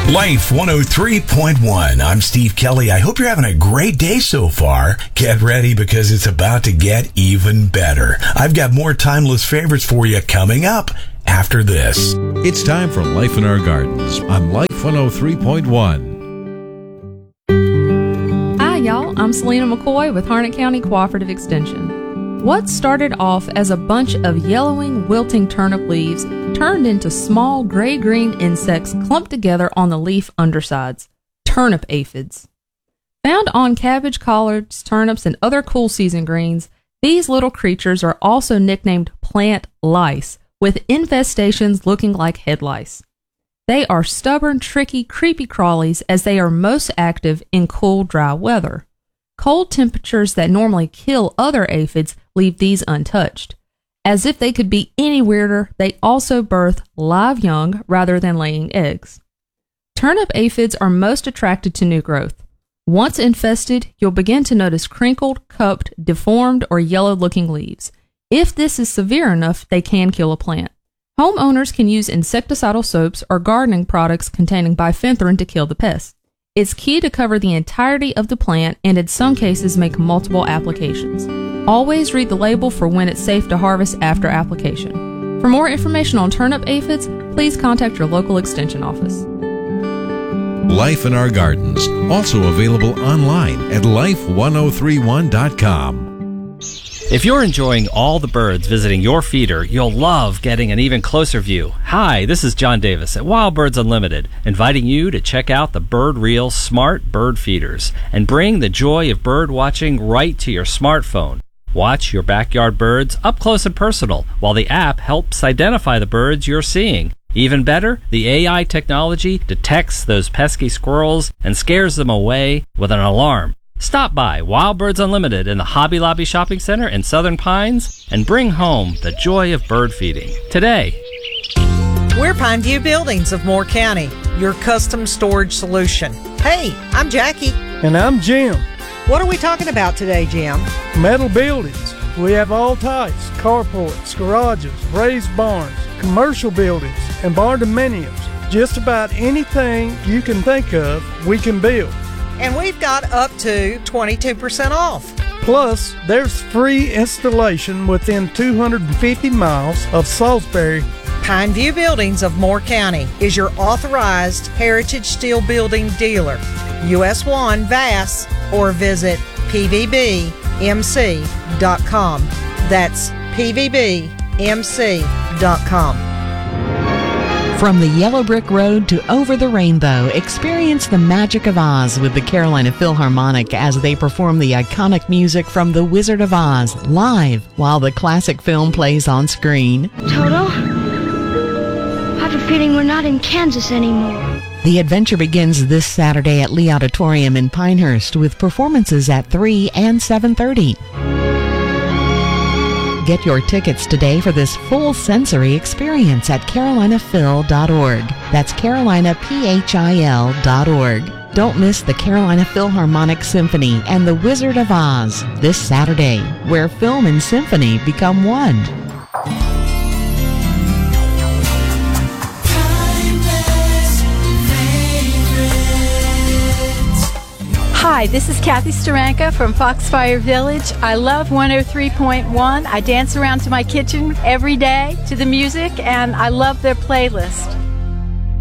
Life 103.1. I'm Steve Kelly. I hope you're having a great day so far. Get ready because it's about to get even better. I've got more timeless favorites for you coming up after this. It's time for Life in Our Gardens on Life 103.1. Hi, y'all. I'm Selena McCoy with Harnett County Cooperative Extension. What started off as a bunch of yellowing, wilting turnip leaves turned into small gray-green insects clumped together on the leaf undersides. Turnip aphids. Found on cabbage, collards, turnips, and other cool season greens, these little creatures are also nicknamed plant lice, with infestations looking like head lice. They are stubborn, tricky, creepy crawlies as they are most active in cool, dry weather. Cold temperatures that normally kill other aphids leave these untouched. As if they could be any weirder, they also birth live young rather than laying eggs. Turnip aphids are most attracted to new growth. Once infested, you'll begin to notice crinkled, cupped, deformed, or yellow-looking leaves. If this is severe enough, they can kill a plant. Homeowners can use insecticidal soaps or gardening products containing bifenthrin to kill the pest. It's key to cover the entirety of the plant and in some cases make multiple applications. Always read the label for when it's safe to harvest after application. For more information on turnip aphids, please contact your local extension office. Life in Our Gardens, also available online at life1031.com. If you're enjoying all the birds visiting your feeder, you'll love getting an even closer view. Hi, this is John Davis at Wild Birds Unlimited, inviting you to check out the Bird Reel Smart Bird Feeders and bring the joy of bird watching right to your smartphone. Watch your backyard birds up close and personal, while the app helps identify the birds you're seeing. Even better, the AI technology detects those pesky squirrels and scares them away with an alarm. Stop by Wild Birds Unlimited in the Hobby Lobby Shopping Center in Southern Pines and bring home the joy of bird feeding today. We're Pineview Buildings of Moore County, your custom storage solution. Hey, I'm Jackie. And I'm Jim. What are we talking about today, Jim? Metal buildings. We have all types: carports, garages, raised barns, commercial buildings, and barn-dominiums. Just about anything you can think of, we can build. And we've got up to 22% off. Plus, there's free installation within 250 miles of Salisbury. Pineview Buildings of Moore County is your authorized Heritage Steel Building dealer. US 1 VAS or visit pvbmc.com. That's pvbmc.com. From the Yellow Brick Road to over the rainbow, experience the magic of Oz with the Carolina Philharmonic as they perform the iconic music from The Wizard of Oz live while the classic film plays on screen. Toto, I have a feeling we're not in Kansas anymore. The adventure begins this Saturday at Lee Auditorium in Pinehurst with performances at 3 and 7:30. Get your tickets today for this full sensory experience at carolinaphill.org. That's carolinaphill.org. Don't miss the Carolina Philharmonic Symphony and The Wizard of Oz this Saturday, where film and symphony become one. Hi, this is Kathy Steranka from Foxfire Village. I love 103.1. I dance around to my kitchen every day to the music, and I love their playlist.